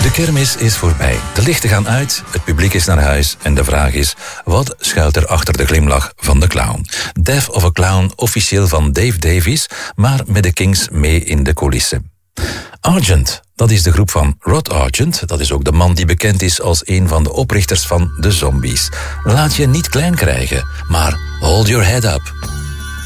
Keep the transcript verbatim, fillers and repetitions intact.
De kermis is voorbij. De lichten gaan uit, het publiek is naar huis en de vraag is: wat schuilt er achter de glimlach van de clown? Death of a Clown, officieel van Dave Davies, maar met de Kings mee in de coulissen. Argent, dat is de groep van Rod Argent. Dat is ook de man die bekend is als een van de oprichters van de Zombies. Laat je niet klein krijgen, maar hold your head up.